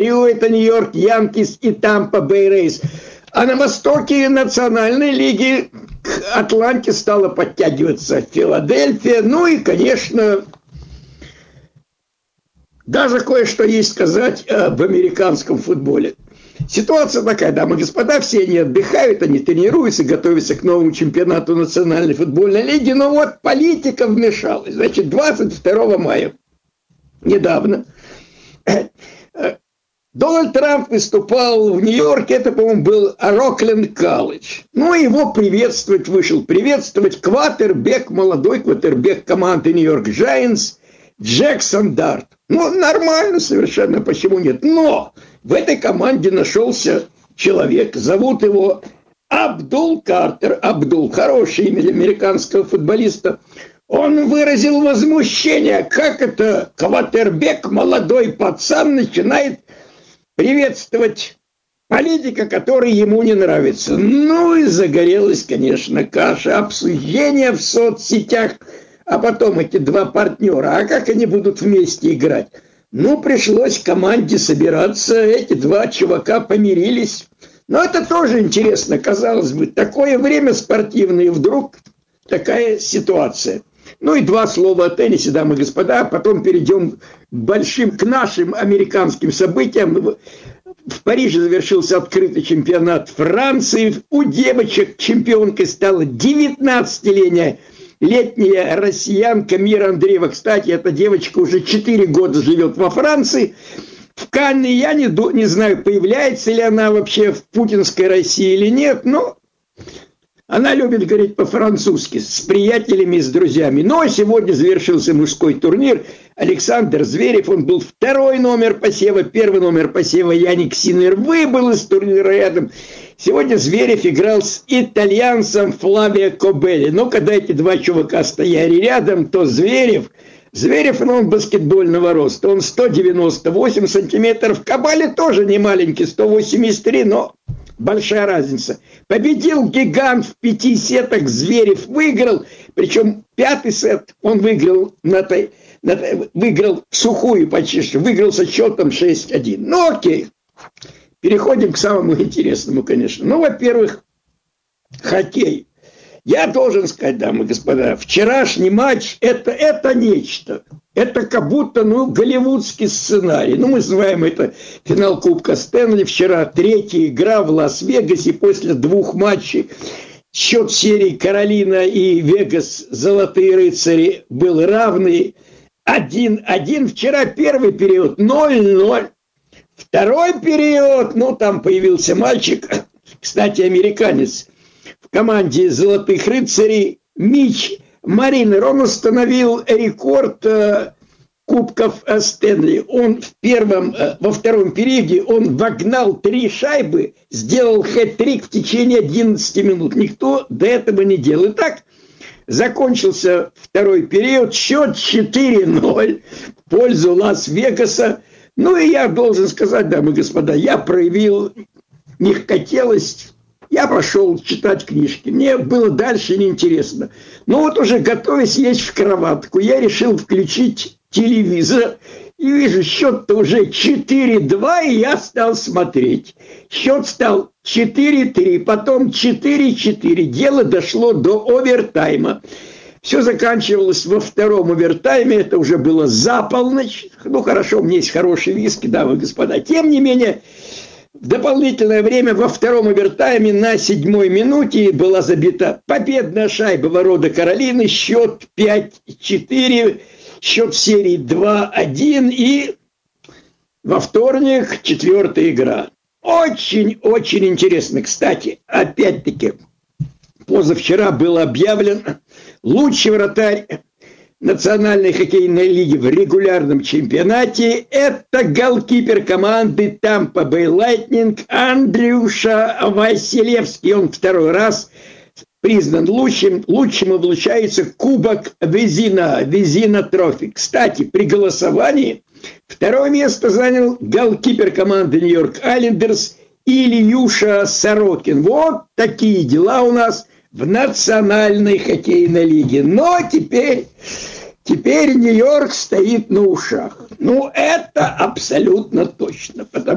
югу это Нью-Йорк Янкис и Тампа Бэй Рейс. А на востоке национальной лиги к Атланте стала подтягиваться Филадельфия. Ну и, конечно, даже кое-что есть сказать об американском футболе. Ситуация такая, дамы и господа, все они отдыхают, они тренируются, готовятся к новому чемпионату Национальной футбольной лиги. Но вот политика вмешалась. Значит, 22 мая, недавно, Дональд Трамп выступал в Нью-Йорке, это, по-моему, был Рокленд колледж. Ну, его вышел приветствовать квотербек, молодой квотербек команды Нью-Йорк Giants Джексон Дарт. Ну, нормально совершенно, почему нет? Но в этой команде нашелся человек, зовут его Абдул Картер. Абдул, хорошее имя для американского футболиста. Он выразил возмущение, как это квотербек, молодой пацан, начинает приветствовать политика, который ему не нравится. Ну и загорелась, конечно, каша, обсуждение в соцсетях. А потом эти два партнера, а как они будут вместе играть? Ну, пришлось команде собираться, эти два чувака помирились. Но это тоже интересно, казалось бы, такое время спортивное, и вдруг такая ситуация. Ну и два слова о теннисе, дамы и господа, а потом перейдем к нашим американским событиям. В Париже завершился открытый чемпионат Франции. У девочек чемпионкой стала 19-летняя россиянка Мира Андреева. Кстати, эта девочка уже 4 года живет во Франции. В Канне я не знаю, появляется ли она вообще в путинской России или нет, но она любит говорить по-французски с приятелями и с друзьями. Но сегодня завершился мужской турнир. Александр Зверев, он был второй номер посева, первый номер посева Яник Синер выбыл из турнира рядом. Сегодня Зверев играл с итальянцем Флавио Кобелли. Но когда эти два чувака стояли рядом, то Зверев, он баскетбольного роста, он 198 сантиметров. Кобелли тоже не маленький, 183, но большая разница. Победил гигант в 5 сетах, Зверев выиграл, причем 5-й сет он выиграл выиграл в сухую почти что, выиграл со счетом 6-1. Ну окей, переходим к самому интересному, конечно. Ну, во-первых, хоккей. Я должен сказать, дамы и господа, вчерашний матч это нечто. Это как будто, голливудский сценарий. Мы называем это финал Кубка Стэнли. Вчера третья игра в Лас-Вегасе после 2 матчей. Счет серии Каролина и Вегас, Золотые рыцари, был равный 1-1. Вчера первый период 0-0. Второй период, там появился мальчик, кстати, американец, в команде «Золотых рыцарей» Мич Маринер. Он установил рекорд Кубков Стэнли. Он во втором периоде он вогнал 3 шайбы, сделал хэт-трик в течение 11 минут. Никто до этого не делал. Итак, закончился второй период, счет 4-0 в пользу Лас-Вегаса. И я должен сказать, дамы и господа, я проявил мягкотелость, я пошел читать книжки. Мне было дальше неинтересно. Но вот уже готовясь лечь в кроватку, я решил включить телевизор. И вижу, счет-то уже 4-2, и я стал смотреть. Счет стал 4-3, потом 4-4. Дело дошло до овертайма. Все заканчивалось во втором овертайме, это уже было за полночь. Хорошо, у меня есть хорошие виски, дамы и господа. Тем не менее, в дополнительное время во втором овертайме на 7-й минуте была забита победная шайба ворота Каролины, счет 5-4, счет в серии 2-1, и во вторник 4-я игра. Очень-очень интересно. Кстати, опять-таки, позавчера был объявлен лучший вратарь Национальной хоккейной лиги в регулярном чемпионате. Это голкипер команды Тампа Бэй Лайтнинг Андрюша Василевский. Он второй раз признан лучшим. Лучшим облучается Кубок Визина Трофи. Кстати, при голосовании второе место занял голкипер команды Нью-Йорк Айлендерс Ильюша Сорокин. Вот такие дела у нас в Национальной хоккейной лиге. Но теперь Нью-Йорк стоит на ушах. Это абсолютно точно. Потому